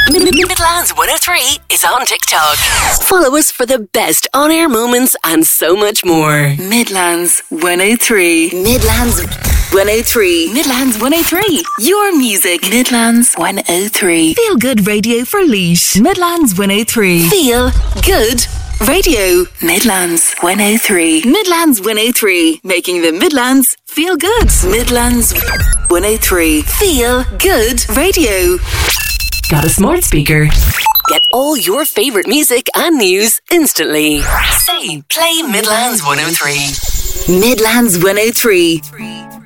Midlands 103 is on TikTok. Follow us for the best on-air moments and so much more. Midlands 103. Midlands 103. Midlands 103. Your music. Midlands 103. Feel good radio for Laois. Midlands 103. Feel good radio. Midlands 103. Midlands 103. Making the Midlands feel good. Midlands 103. Feel good radio. Got a smart speaker? Get all your favourite music and news instantly. Say, play Midlands 103. Midlands 103.